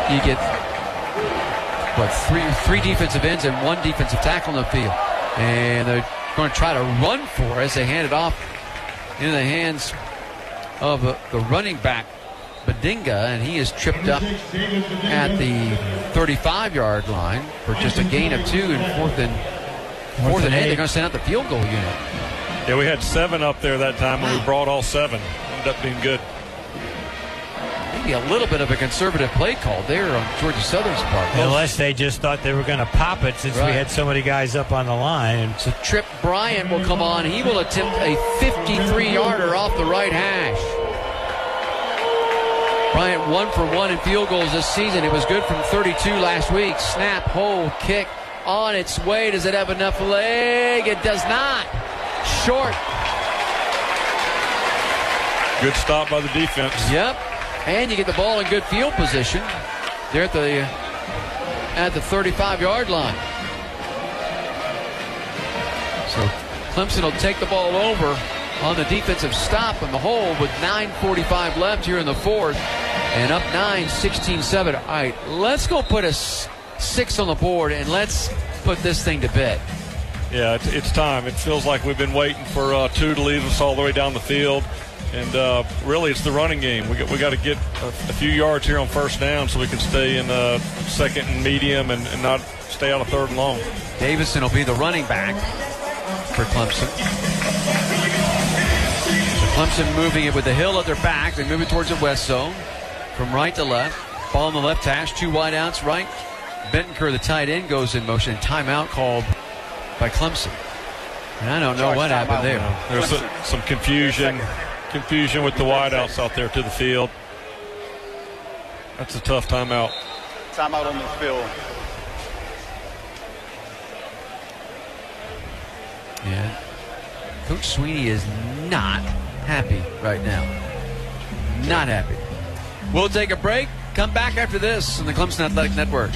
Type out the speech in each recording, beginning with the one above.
you get three defensive ends and one defensive tackle on the field. And they're going to try to run for it as they hand it off into the hands of the running back, Badinga, and he is tripped up at the 35-yard line for just a gain of 2 and fourth and 8. They're going to send out the field goal unit. Yeah, we had 7 up there that time, and we brought all 7. Ended up being good. Maybe a little bit of a conservative play call there on Georgia Southern's part. Unless they just thought they were going to pop it since we had so many guys up on the line. So Trip Bryant will come on. He will attempt a 53-yarder off the right hash. Bryant 1 for 1 in field goals this season. It was good from 32 last week. Snap, hold, kick on its way. Does it have enough leg? It does not. Short. Good stop by the defense. Yep. And you get the ball in good field position. They're at the 35-yard line. So Clemson will take the ball over on the defensive stop and the hold with 9:45 left here in the fourth. And up 9, 16-7. All right, let's go put a 6 on the board and let's put this thing to bed. Yeah, it's time. It feels like we've been waiting for 2 to lead us all the way down the field. And really, it's the running game. We got to get a few yards here on first down so we can stay in second and medium and not stay out of third and long. Davison will be the running back for Clemson. So Clemson moving it with the Hill at their back. They move it towards the west zone from right to left. Ball on the left hash, 2 wideouts right. Bentoncourt, the tight end, goes in motion. Timeout called by Clemson. And I don't know what happened there. There's some confusion with the wideouts out there to the field. That's a tough timeout. Timeout on the field. Yeah. Coach Sweeney is not happy right now. Not happy. We'll take a break. Come back after this on the Clemson Athletic Network.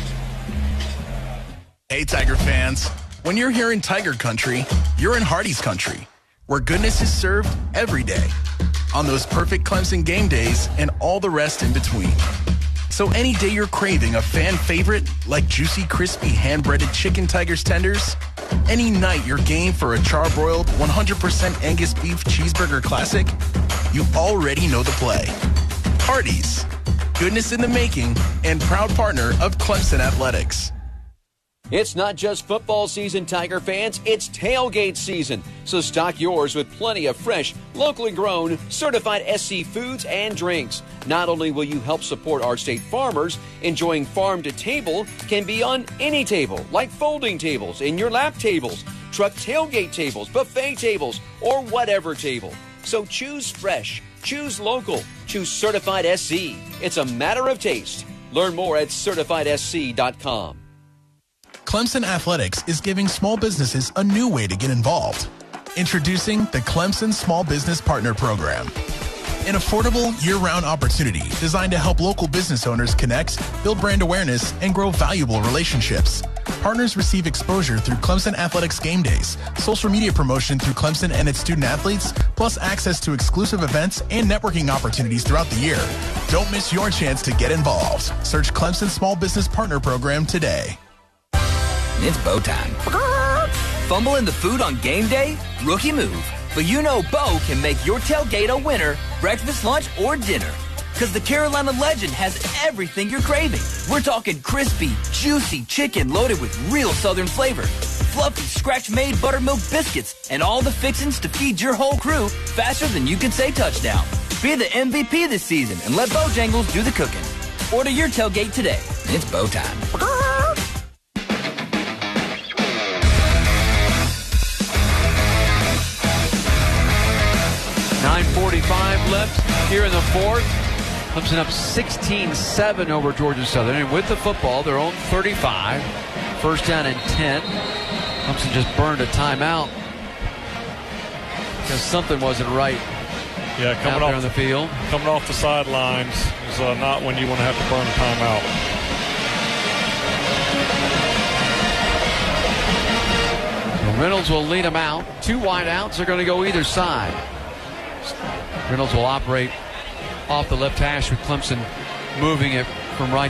Hey, Tiger fans. When you're here in Tiger Country, you're in Hardee's Country, where goodness is served every day, on those perfect Clemson game days and all the rest in between. So any day you're craving a fan favorite like juicy, crispy, hand-breaded chicken Tigers tenders, any night you're game for a charbroiled 100% Angus beef cheeseburger classic, you already know the play. Hardee's, goodness in the making and proud partner of Clemson Athletics. It's not just football season, Tiger fans. It's tailgate season. So stock yours with plenty of fresh, locally grown, certified SC foods and drinks. Not only will you help support our state farmers, enjoying farm to table can be on any table, like folding tables, in your lap tables, truck tailgate tables, buffet tables, or whatever table. So choose fresh, choose local, choose certified SC. It's a matter of taste. Learn more at CertifiedSC.com. Clemson Athletics is giving small businesses a new way to get involved. Introducing the Clemson Small Business Partner Program. An affordable, year-round opportunity designed to help local business owners connect, build brand awareness, and grow valuable relationships. Partners receive exposure through Clemson Athletics game days, social media promotion through Clemson and its student athletes, plus access to exclusive events and networking opportunities throughout the year. Don't miss your chance to get involved. Search Clemson Small Business Partner Program today. It's Bo time. Fumbling the food on game day? Rookie move. But you know Bo can make your tailgate a winner, breakfast, lunch, or dinner. Because the Carolina Legend has everything you're craving. We're talking crispy, juicy chicken loaded with real Southern flavor, fluffy, scratch-made buttermilk biscuits, and all the fixings to feed your whole crew faster than you can say touchdown. Be the MVP this season and let Bojangles do the cooking. Order your tailgate today. It's Bo time. 9:45 left here in the fourth. Clemson up 16-7 over Georgia Southern. And with the football, their own 35. First down and 10. Clemson just burned a timeout because something wasn't right. Yeah, coming off on the field. Coming off the sidelines is not when you want to have to burn a timeout. So Reynolds will lead them out. 2 wideouts are going to go either side. Reynolds will operate off the left hash with Clemson moving it from right